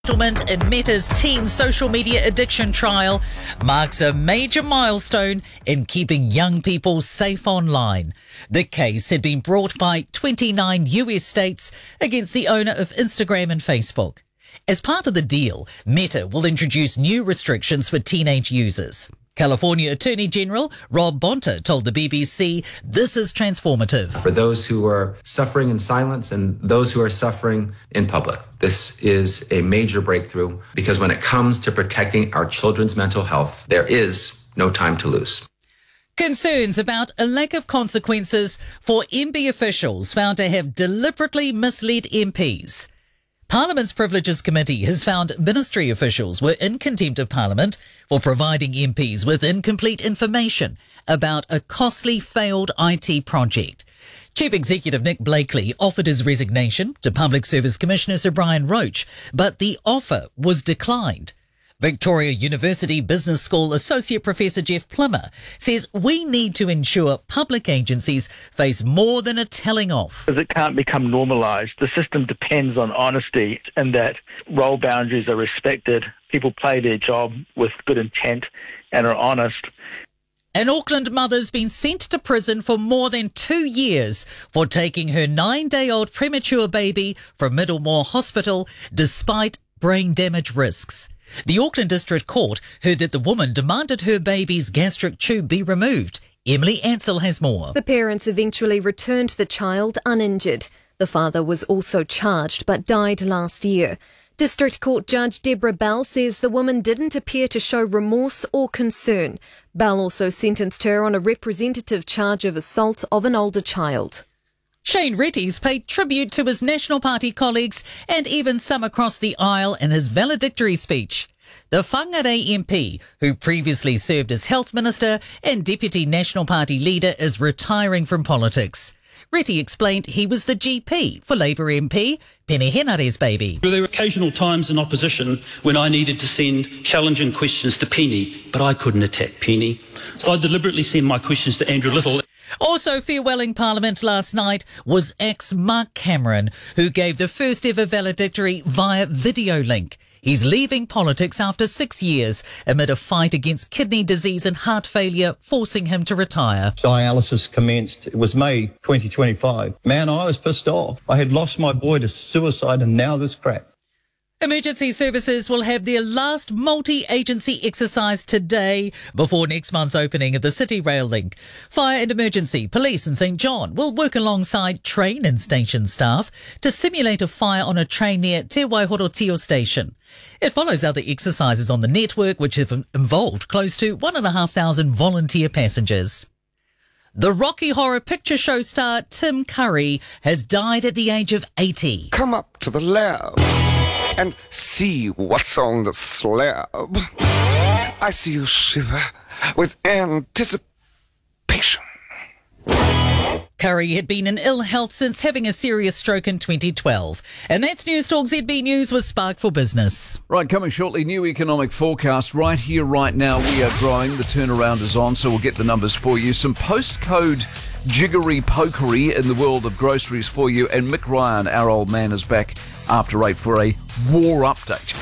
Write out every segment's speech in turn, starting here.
Settlement in Meta's teen social media addiction trial marks a major milestone in keeping young people safe online. The case had been brought by 29 US states against the owner of Instagram and Facebook. As part of the deal, Meta will introduce new restrictions for teenage users. California Attorney General Rob Bonta told the BBC this is transformative. For those who are suffering in silence and those who are suffering in public, this is a major breakthrough because when it comes to protecting our children's mental health, there is no time to lose. Concerns about a lack of consequences for MB officials found to have deliberately misled MPs. Parliament's Privileges Committee has found ministry officials were in contempt of Parliament for providing MPs with incomplete information about a costly failed IT project. Chief Executive Nick Blakely offered his resignation to Public Service Commissioner Sir Brian Roche, but the offer was declined. Victoria University Business School Associate Professor Jeff Plimmer says we need to ensure public agencies face more than a telling off. Because it can't become normalised. The system depends on honesty and that role boundaries are respected. People play their job with good intent and are honest. An Auckland mother's been sent to prison for more than 2 years for taking her 9-day-old premature baby from Middlemore Hospital despite brain damage risks. The Auckland District Court heard that the woman demanded her baby's gastric tube be removed. Emily Ansell has more. The parents eventually returned the child uninjured. The father was also charged but died last year. District Court Judge Deborah Bell says the woman didn't appear to show remorse or concern. Bell also sentenced her on a representative charge of assault of an older child. Shane Retty's paid tribute to his National Party colleagues and even some across the aisle in his valedictory speech. The Whangarei MP, who previously served as Health Minister and Deputy National Party leader, is retiring from politics. Retty explained he was the GP for Labour MP Penny Henare's baby. There were occasional times in opposition when I needed to send challenging questions to Penny, but I couldn't attack Penny. So I deliberately sent my questions to Andrew Little. Also farewelling Parliament last night was ex-Mark Cameron, who gave the first ever valedictory via video link. He's leaving politics after 6 years amid a fight against kidney disease and heart failure, forcing him to retire. Dialysis commenced. It was May 2025. Man, I was pissed off. I had lost my boy to suicide and now this crap. Emergency services will have their last multi-agency exercise today before next month's opening of the City Rail Link. Fire and Emergency, Police and St John will work alongside train and station staff to simulate a fire on a train near Te Waihorotio station. It follows other exercises on the network which have involved close to 1,500 volunteer passengers. The Rocky Horror Picture Show star Tim Curry has died at the age of 80. Come up to the lab and see what's on the slab. I see you shiver with anticipation. Curry had been in ill health since having a serious stroke in 2012. And that's News Talk ZB News with Spark for Business. Right, coming shortly, new economic forecast. Right here, right now, we are growing. The turnaround is on, so we'll get the numbers for you. Some postcode jiggery-pokery in the world of groceries for you. And Mick Ryan, our old man, is back after 8 for a war update.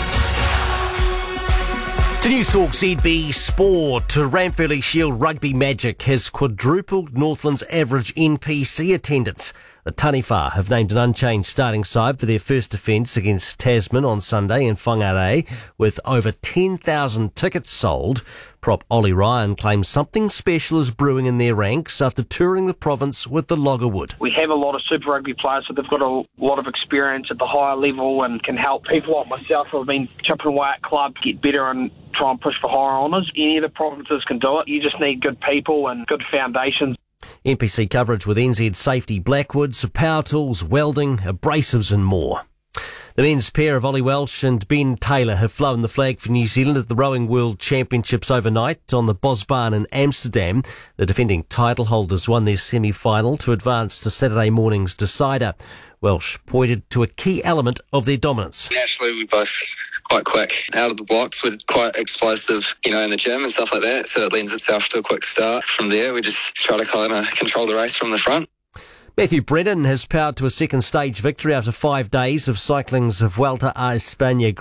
To News Talk ZB Sport, Ranfurly Shield Rugby Magic has quadrupled Northland's average NPC attendance. The Taniwha have named an unchanged starting side for their first defence against Tasman on Sunday in Whangarei, with over 10,000 tickets sold. Prop Ollie Ryan claims something special is brewing in their ranks after touring the province with the Loggerwood. We have a lot of Super Rugby players, so they've got a lot of experience at the higher level and can help people like myself who have been chipping away at club get better and try and push for higher honours. Any of the provinces can do it. You just need good people and good foundations. NPC coverage with NZ Safety Blackwoods, Power Tools, Welding, Abrasives and more. The men's pair of Ollie Welsh and Ben Taylor have flown the flag for New Zealand at the Rowing World Championships overnight on the Bosbaan in Amsterdam. The defending title holders won their semi-final to advance to Saturday morning's decider. Welsh pointed to a key element of their dominance. Naturally, we both quite quick out of the blocks. We're quite explosive, in the gym and stuff like that. So it lends itself to a quick start. From there, we just try to kind of control the race from the front. Matthew Brennan has powered to a second stage victory after 5 days of cycling's Vuelta a España